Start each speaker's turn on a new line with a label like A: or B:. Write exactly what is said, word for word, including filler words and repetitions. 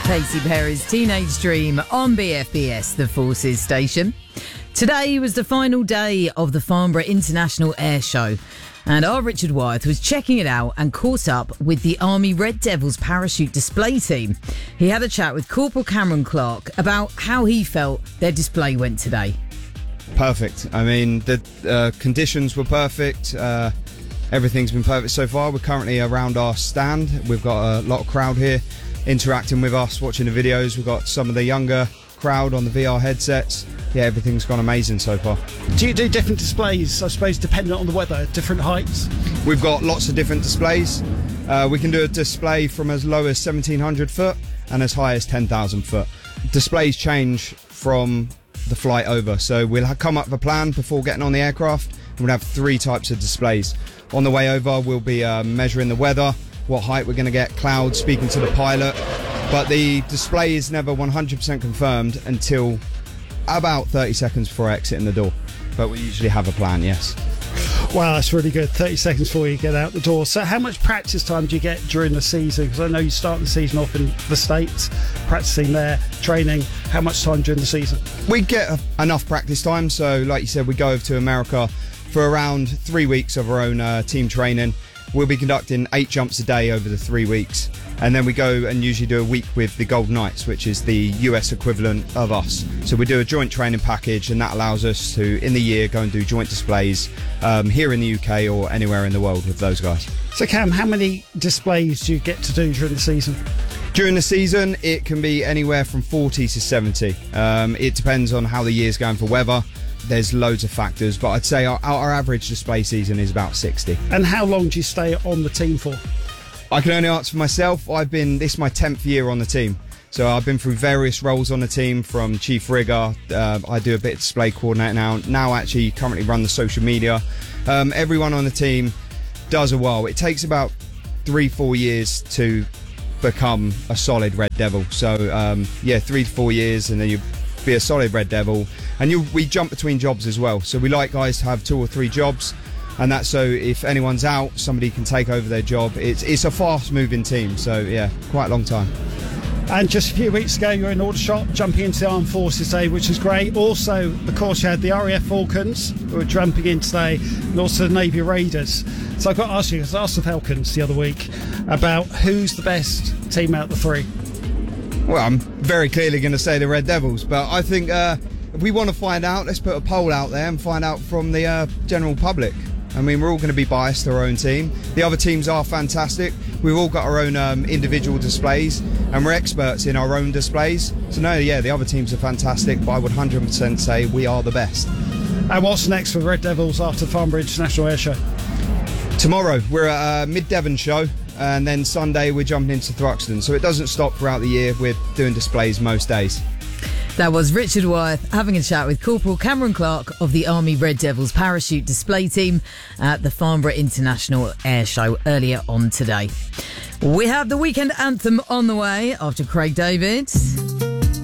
A: Katy Perry's Teenage Dream on B F B S, the Forces station. Today was the final day of the Farnborough International Air Show, and our Richard Wyeth was checking it out and caught up with the Army Red Devils parachute display team. He had a chat with Corporal Cameron Clark about how he felt their display went today.
B: Perfect. I mean, the uh, conditions were perfect. Uh, everything's been perfect so far. We're currently around our stand. We've got a lot of crowd here interacting with us, watching the videos. We've got some of the younger crowd on the V R headsets. Yeah, everything's gone amazing so far.
C: Do you do different displays, I suppose, dependent on the weather, different heights?
B: We've got lots of different displays. Uh, we can do a display from as low as seventeen hundred foot and as high as ten thousand foot. Displays change from the flight over, so we'll come up with a plan before getting on the aircraft, and we'll have three types of displays. On the way over, we'll be uh, measuring the weather, what height we're going to get, clouds, speaking to the pilot, but the display is never one hundred percent confirmed until about thirty seconds before exiting the door, but we usually have a plan. Yes.
C: Wow, that's really good. thirty seconds before you get out the door. So how much practice time do you get during the season? Because I know you start the season off in the States, practicing there, training. How much time during the season?
B: We get enough practice time, so like you said, we go over to America for around three weeks of our own uh, team training. We'll be conducting eight jumps a day over the three weeks. And then we go and usually do a week with the Golden Knights, which is the U S equivalent of us. So we do a joint training package, and that allows us to, in the year, go and do joint displays um, here in the U K or anywhere in the world with those guys.
C: So Cam, how many displays do you get to do during the season?
B: During the season, it can be anywhere from forty to seventy. Um, it depends on how the year's going for weather. There's loads of factors, but I'd say our, our average display season is about sixty.
C: And how long do you stay on the team for?
B: I can only answer for myself. I've been, this is my tenth year on the team. So I've been through various roles on the team, from chief rigger, uh, I do a bit of display coordinator now, now actually currently run the social media. Um, everyone on the team does a while. It takes about three, four years to become a solid Red Devil. So um, yeah, three to four years, and then you be a solid Red Devil. And you, we jump between jobs as well. So we like guys to have two or three jobs. And that's so if anyone's out, somebody can take over their job. It's it's a fast-moving team, so yeah, quite a long time.
C: And just a few weeks ago, you were in Aldershot, jumping into the Armed Forces Day, which is great. Also, of course, you had the R A F Falcons, who were jumping in today, and also the Navy Raiders. So I've got to ask you, because I asked the Falcons the other week about who's the best team out of the three.
B: Well, I'm very clearly going to say the Red Devils, but I think uh, if we want to find out, let's put a poll out there and find out from the uh, general public. I mean, we're all going to be biased to our own team. The other teams are fantastic. We've all got our own um, individual displays, and we're experts in our own displays. So no, yeah, the other teams are fantastic, but I would one hundred percent say we are the best.
C: And what's next for the Red Devils after the Farnborough International Air Show?
B: Tomorrow, we're at a Mid-Devon show, and then Sunday we're jumping into Thruxton. So it doesn't stop throughout the year. We're doing displays most days.
A: That was Richard Wyeth having a chat with Corporal Cameron Clark of the Army Red Devils parachute display team at the Farnborough International Air Show earlier on today. We have the weekend anthem on the way after Craig David.